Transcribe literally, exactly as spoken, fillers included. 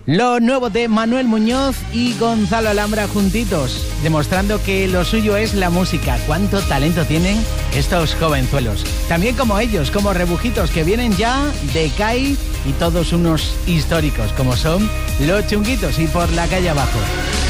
Lo nuevo de Manuel Muñoz y Gonzalo Alhambra juntitos, demostrando que lo suyo es la música. Cuánto talento tienen estos jovenzuelos. También como ellos, como Rebujitos, que vienen ya de C A I y todos unos históricos, como son Los Chunguitos y Por la calle abajo.